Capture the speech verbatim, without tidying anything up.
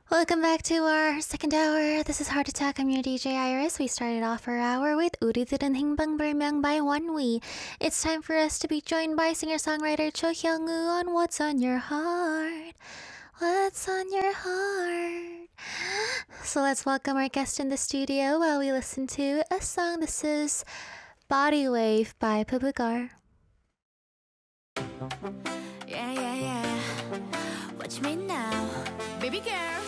Welcome back to our second hour. This is Heart Attack. I'm your D J Iris. We started off our hour with 우리들은 행방불명 by Wonwi. It's time for us to be joined by singer-songwriter Cho Hyung-woo on What's on Your Heart. What's on your heart? So let's welcome our guest in the studio while we listen to a song. This is Body Wave by Pubugar. Yeah, yeah, yeah. Watch me now, baby girl.